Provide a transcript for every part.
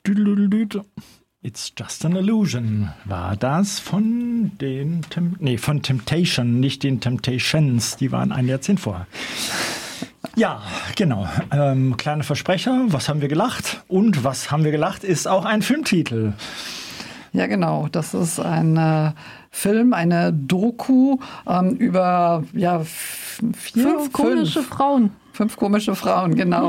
It's Just an Illusion. War das von den von Temptation, nicht den Temptations, die waren ein Jahrzehnt vorher. Ja, genau. Kleiner Versprecher, was haben wir gelacht? Und was haben wir gelacht, ist auch ein Filmtitel. Ja, genau. Das ist ein Film, eine Doku über fünf komische Frauen, genau.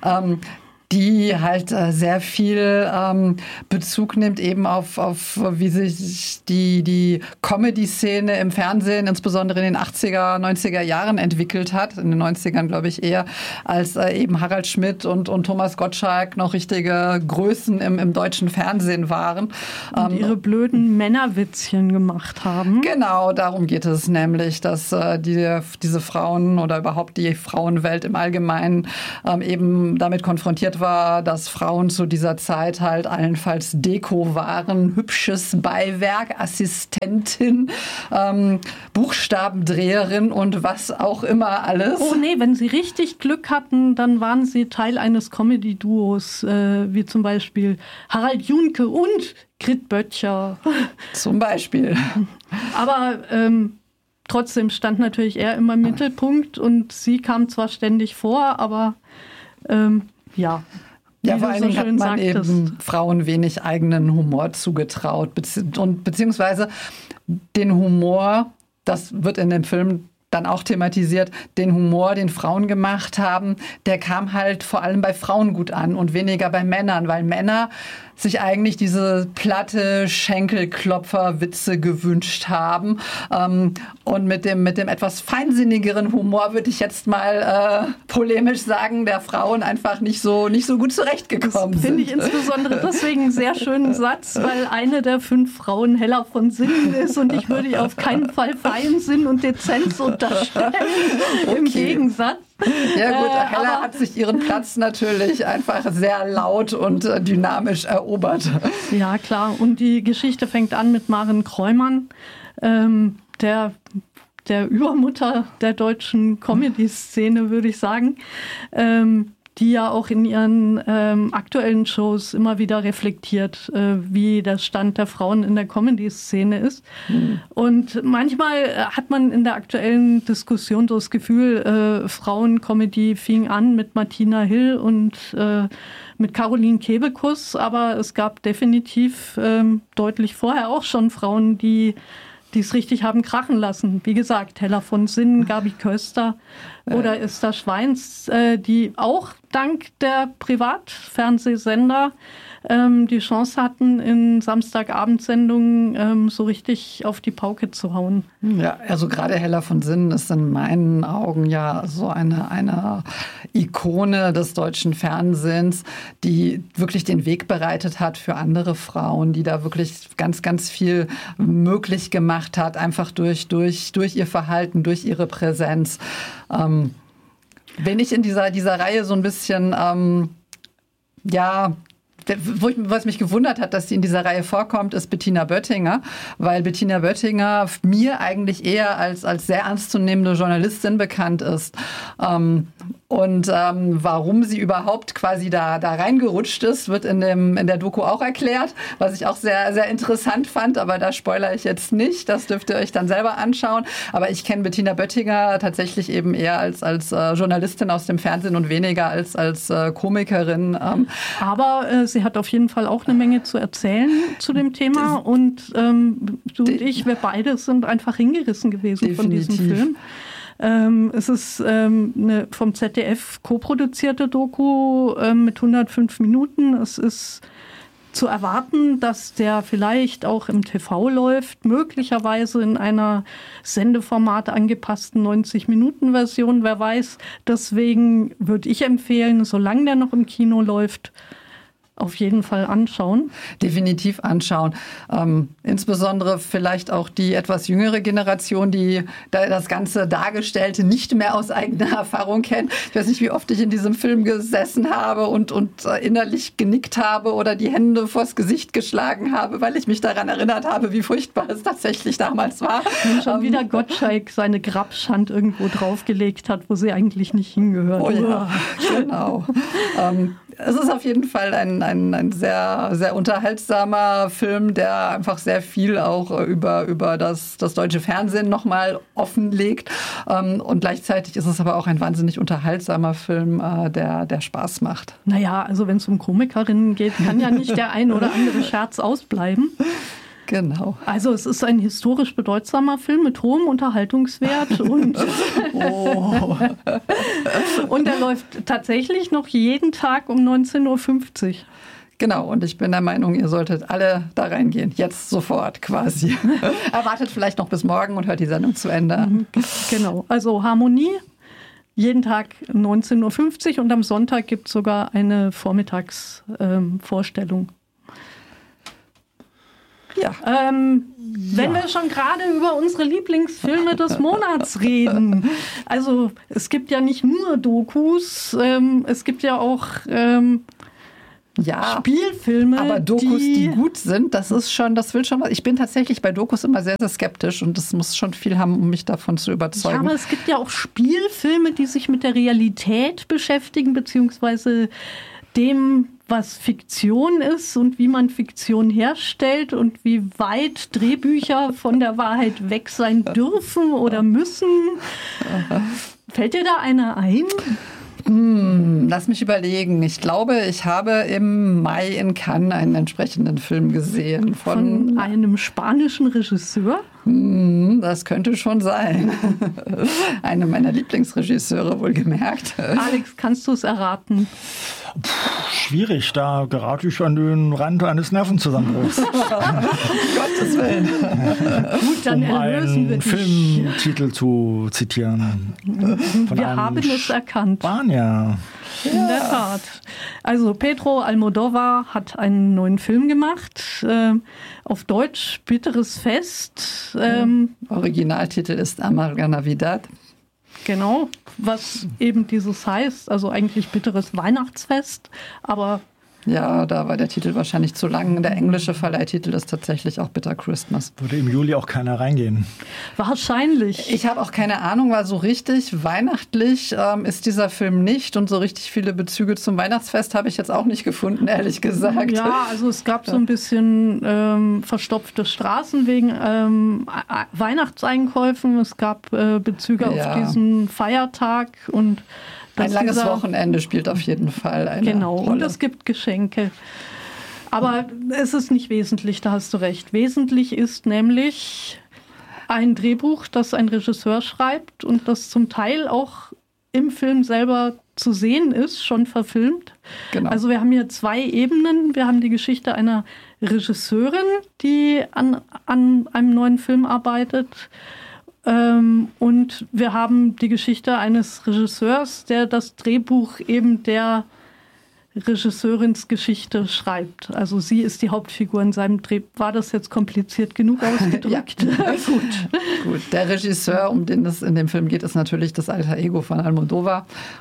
Die halt sehr viel Bezug nimmt eben auf wie sich die Comedy-Szene im Fernsehen, insbesondere in den 80er, 90er Jahren entwickelt hat. In den 90ern, glaube ich, eher als eben Harald Schmidt und Thomas Gottschalk noch richtige Größen im deutschen Fernsehen waren. Und ihre blöden Männerwitzchen gemacht haben. Genau, darum geht es nämlich, dass diese Frauen oder überhaupt die Frauenwelt im Allgemeinen eben damit konfrontiert war, dass Frauen zu dieser Zeit halt allenfalls Deko waren, hübsches Beiwerk, Assistentin, Buchstabendreherin und was auch immer alles. Oh nee, wenn sie richtig Glück hatten, dann waren sie Teil eines Comedy-Duos, wie zum Beispiel Harald Junke und Grit Böttcher. Zum Beispiel. Aber trotzdem stand natürlich er immer im Mittelpunkt und sie kam zwar ständig vor, aber ja, vor allen Dingen hat man eben Frauen wenig eigenen Humor zugetraut. Beziehungsweise den Humor, das wird in dem Film dann auch thematisiert, den Humor, den Frauen gemacht haben, der kam halt vor allem bei Frauen gut an und weniger bei Männern, weil Männer sich eigentlich diese platte Schenkelklopfer-Witze gewünscht haben. Und mit dem etwas feinsinnigeren Humor würde ich jetzt mal polemisch sagen, der Frauen einfach nicht so gut zurechtgekommen sind. Finde ich insbesondere deswegen einen sehr schönen Satz, weil eine der 5 Frauen Hella von Sinnen ist und ich würde ihr auf keinen Fall Feinsinn und Dezenz unterstellen. Okay. Im Gegensatz. Ja gut, Hella hat sich ihren Platz natürlich einfach sehr laut und dynamisch erobert. Ja, klar. Und die Geschichte fängt an mit Maren Kräumann, der Übermutter der deutschen Comedy-Szene, würde ich sagen, die ja auch in ihren aktuellen Shows immer wieder reflektiert, wie der Stand der Frauen in der Comedy-Szene ist. Mhm. Und manchmal hat man in der aktuellen Diskussion so das Gefühl, Frauen-Comedy fing an mit Martina Hill und mit Caroline Kebekus, aber es gab definitiv deutlich vorher auch schon Frauen, die es richtig haben krachen lassen. Wie gesagt, Hella von Sinnen, Gabi Köster oder Esther Schweins, die auch dank der Privatfernsehsender die Chance hatten, in Samstagabendsendungen so richtig auf die Pauke zu hauen. Ja, also gerade Hella von Sinnen ist in meinen Augen ja so eine Ikone des deutschen Fernsehens, die wirklich den Weg bereitet hat für andere Frauen, die da wirklich ganz, ganz viel möglich gemacht hat, einfach durch ihr Verhalten, durch ihre Präsenz. Wenn ich in dieser Reihe so ein bisschen, was mich gewundert hat, dass sie in dieser Reihe vorkommt, ist Bettina Böttinger, weil Bettina Böttinger mir eigentlich eher als sehr ernstzunehmende Journalistin bekannt ist. Warum sie überhaupt quasi da reingerutscht ist, wird in der Doku auch erklärt, was ich auch sehr, sehr interessant fand, aber da spoilere ich jetzt nicht, das dürft ihr euch dann selber anschauen. Aber ich kenne Bettina Böttinger tatsächlich eben eher als Journalistin aus dem Fernsehen und weniger als Komikerin. Aber sie hat auf jeden Fall auch eine Menge zu erzählen zu dem Thema und du und ich, wir beide sind einfach hingerissen gewesen definitiv. Von diesem Film. Es ist eine vom ZDF co-produzierte Doku mit 105 Minuten. Es ist zu erwarten, dass der vielleicht auch im TV läuft, möglicherweise in einer Sendeformat angepassten 90-Minuten-Version, wer weiß. Deswegen würde ich empfehlen, solange der noch im Kino läuft, auf jeden Fall anschauen. Definitiv anschauen. Insbesondere vielleicht auch die etwas jüngere Generation, die das ganze Dargestellte nicht mehr aus eigener Erfahrung kennt. Ich weiß nicht, wie oft ich in diesem Film gesessen habe und innerlich genickt habe oder die Hände vors Gesicht geschlagen habe, weil ich mich daran erinnert habe, wie furchtbar es tatsächlich damals war. Und schon wieder Gottschalk seine Grabschand irgendwo draufgelegt hat, wo sie eigentlich nicht hingehört. Oh ja, genau. Es ist auf jeden Fall ein sehr, sehr unterhaltsamer Film, der einfach sehr viel auch über das deutsche Fernsehen nochmal offenlegt. Und gleichzeitig ist es aber auch ein wahnsinnig unterhaltsamer Film, der Spaß macht. Naja, also wenn es um Komikerinnen geht, kann ja nicht der ein oder andere Scherz ausbleiben. Genau. Also es ist ein historisch bedeutsamer Film mit hohem Unterhaltungswert und, und er läuft tatsächlich noch jeden Tag um 19.50 Uhr. Genau, und ich bin der Meinung, ihr solltet alle da reingehen, jetzt sofort quasi. Erwartet vielleicht noch bis morgen und hört die Sendung zu Ende. Genau, also Harmonie, jeden Tag 19.50 Uhr und am Sonntag gibt es sogar eine Vormittagsvorstellung. Ja. Wenn wir schon gerade über unsere Lieblingsfilme des Monats reden. Also es gibt ja nicht nur Dokus, es gibt ja auch Spielfilme. Aber Dokus, die gut sind, das will schon was. Ich bin tatsächlich bei Dokus immer sehr, sehr skeptisch und das muss schon viel haben, um mich davon zu überzeugen. Ja, aber es gibt ja auch Spielfilme, die sich mit der Realität beschäftigen, beziehungsweise dem, was Fiktion ist und wie man Fiktion herstellt und wie weit Drehbücher von der Wahrheit weg sein dürfen oder müssen. Fällt dir da einer ein? Lass mich überlegen. Ich glaube, ich habe im Mai in Cannes einen entsprechenden Film gesehen. Von einem spanischen Regisseur? Das könnte schon sein. Einer meiner Lieblingsregisseure, wohlgemerkt. Alex, kannst du es erraten? Schwierig, da gerate ich an den Rand eines Nervenzusammenbruchs. Gottes Willen. Gut, dann erlösen wir dich. Filmtitel zu zitieren. Wir haben es erkannt. Spanier. In der Tat. Also Pedro Almodóvar hat einen neuen Film gemacht. Auf Deutsch Bitteres Fest. Originaltitel ist Amarga Navidad. Genau, was eben dieses heißt, also eigentlich bitteres Weihnachtsfest, aber... Ja, da war der Titel wahrscheinlich zu lang. Der englische Verleihtitel ist tatsächlich auch Bitter Christmas. Würde im Juli auch keiner reingehen. Wahrscheinlich. Ich habe auch keine Ahnung, weil so richtig weihnachtlich ist dieser Film nicht. Und so richtig viele Bezüge zum Weihnachtsfest habe ich jetzt auch nicht gefunden, ehrlich gesagt. Ja, also es gab so ein bisschen verstopfte Straßen wegen Weihnachtseinkäufen. Es gab Bezüge auf diesen Feiertag und... Ein langes Wochenende spielt auf jeden Fall eine Rolle. Und es gibt Geschenke. Aber es ist nicht wesentlich, da hast du recht. Wesentlich ist nämlich ein Drehbuch, das ein Regisseur schreibt und das zum Teil auch im Film selber zu sehen ist, schon verfilmt. Genau. Also wir haben hier zwei Ebenen. Wir haben die Geschichte einer Regisseurin, die an einem neuen Film arbeitet. Und wir haben die Geschichte eines Regisseurs, der das Drehbuch eben der Regisseurins Geschichte schreibt. Also sie ist die Hauptfigur in seinem Drehbuch. War das jetzt kompliziert genug ausgedrückt? Ja. Gut. Der Regisseur, um den es in dem Film geht, ist natürlich das alter Ego von Almodóvar.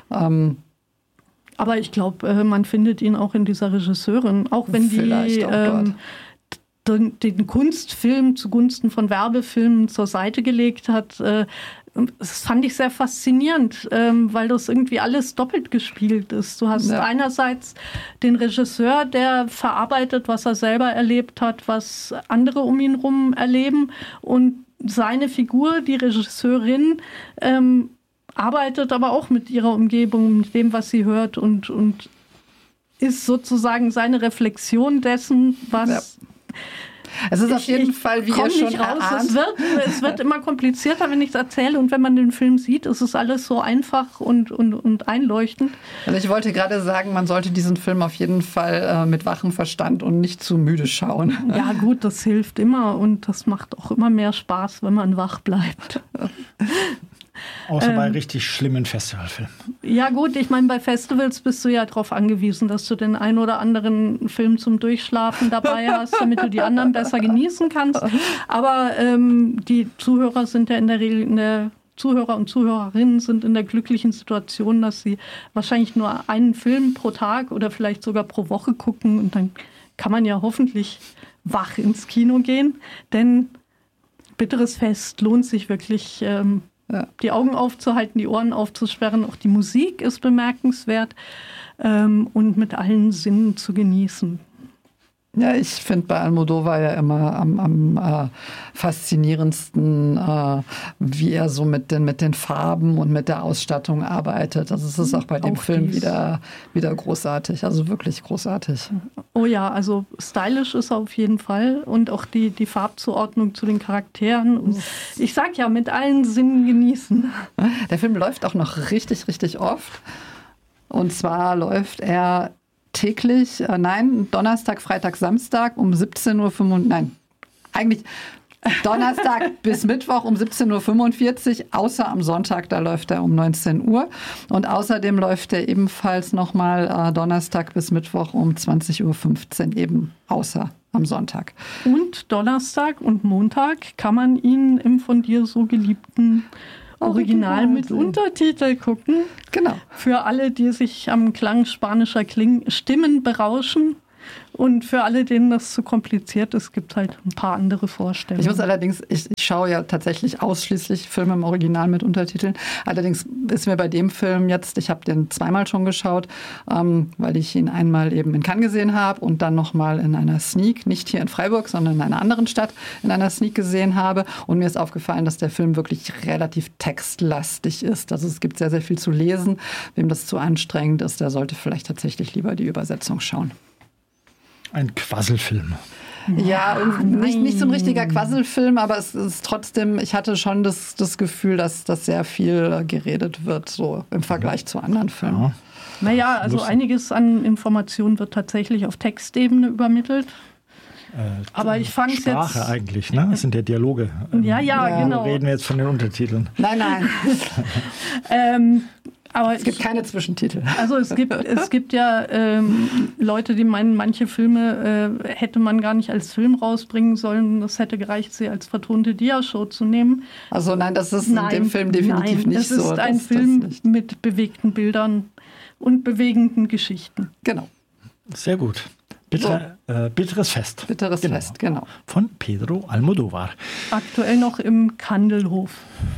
Aber ich glaube, man findet ihn auch in dieser Regisseurin. Auch wenn die den Kunstfilm zugunsten von Werbefilmen zur Seite gelegt hat. Das fand ich sehr faszinierend, weil das irgendwie alles doppelt gespielt ist. Du hast einerseits den Regisseur, der verarbeitet, was er selber erlebt hat, was andere um ihn herum erleben. Und seine Figur, die Regisseurin, arbeitet aber auch mit ihrer Umgebung, mit dem, was sie hört und ist sozusagen seine Reflexion dessen, was... Ja. Es ist auf jeden Fall, wie ihr schon erahnt. Es wird immer komplizierter, wenn ich es erzähle. Und wenn man den Film sieht, ist es alles so einfach und einleuchtend. Also ich wollte gerade sagen, man sollte diesen Film auf jeden Fall mit wachem Verstand und nicht zu müde schauen. Ja gut, das hilft immer und das macht auch immer mehr Spaß, wenn man wach bleibt. Außer bei richtig schlimmen Festivalfilmen. Ja gut, ich meine, bei Festivals bist du ja darauf angewiesen, dass du den einen oder anderen Film zum Durchschlafen dabei hast, damit du die anderen besser genießen kannst. Aber die Zuhörer sind ja in der Regel, Zuhörer und Zuhörerinnen sind in der glücklichen Situation, dass sie wahrscheinlich nur einen Film pro Tag oder vielleicht sogar pro Woche gucken. Und dann kann man ja hoffentlich wach ins Kino gehen. Denn Bitteres Fest lohnt sich wirklich... die Augen aufzuhalten, die Ohren aufzusperren. Auch die Musik ist bemerkenswert. und mit allen Sinnen zu genießen. Ja, ich finde bei Almodóvar ja immer am faszinierendsten, wie er so mit den Farben und mit der Ausstattung arbeitet. Also es ist auch bei dem Film wieder großartig, also wirklich großartig. Oh ja, also stylisch ist er auf jeden Fall und auch die Farbzuordnung zu den Charakteren. Und ich sag ja, mit allen Sinnen genießen. Der Film läuft auch noch richtig, richtig oft. Und zwar läuft er täglich, Donnerstag, Freitag, Samstag um 17:45 Uhr, eigentlich Donnerstag bis Mittwoch um 17:45 Uhr, außer am Sonntag, da läuft er um 19 Uhr. Und außerdem läuft er ebenfalls nochmal Donnerstag bis Mittwoch um 20:15 Uhr, eben außer am Sonntag. Und Donnerstag und Montag kann man ihn im von dir so geliebten Original mit Untertitel gucken. Genau. Für alle, die sich am Klang spanischer Stimmen berauschen. Und für alle, denen das zu kompliziert ist, gibt es halt ein paar andere Vorstellungen. Ich muss allerdings, ich schaue ja tatsächlich ausschließlich Filme im Original mit Untertiteln. Allerdings ist mir bei dem Film jetzt, ich habe den zweimal schon geschaut, weil ich ihn einmal eben in Cannes gesehen habe und dann nochmal in einer Sneak, nicht hier in Freiburg, sondern in einer anderen Stadt, in einer Sneak gesehen habe. Und mir ist aufgefallen, dass der Film wirklich relativ textlastig ist. Also es gibt sehr, sehr viel zu lesen. Wem das zu anstrengend ist, der sollte vielleicht tatsächlich lieber die Übersetzung schauen. Ein Quasselfilm. Ja, nicht so ein richtiger Quasselfilm, aber es ist trotzdem, ich hatte schon das Gefühl, dass das sehr viel geredet wird, so im Vergleich zu anderen Filmen. Ja. Naja, also einiges an Informationen wird tatsächlich auf Textebene übermittelt. Aber ich fand es jetzt... Sprache eigentlich, ne? Das sind ja Dialoge. Ja, genau. Reden wir jetzt von den Untertiteln. Nein. Aber es gibt keine Zwischentitel. Also es gibt ja Leute, die meinen, manche Filme hätte man gar nicht als Film rausbringen sollen. Das hätte gereicht, sie als vertonte Dia-Show zu nehmen. Also nein, das ist in dem Film definitiv nicht so. Das ist ein Film mit bewegten Bildern und bewegenden Geschichten. Genau. Sehr gut. Bitteres Fest. Bitteres Fest, genau. Von Pedro Almodóvar. Aktuell noch im Kandelhof.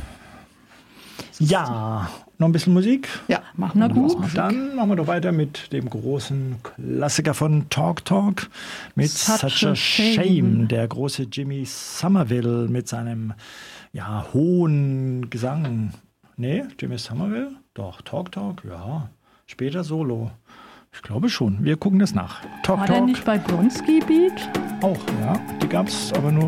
Ja, noch ein bisschen Musik? Ja, machen wir. Na gut. Dann machen wir doch weiter mit dem großen Klassiker von Talk Talk mit Such a Shame. Der große Jimmy Somerville mit seinem hohen Gesang. Nee, Jimmy Somerville? Doch, Talk Talk, ja. Später Solo. Ich glaube schon. Wir gucken das nach. Talk War Talk. der nicht bei Bronski Beat? Auch, ja. Die gab es aber nur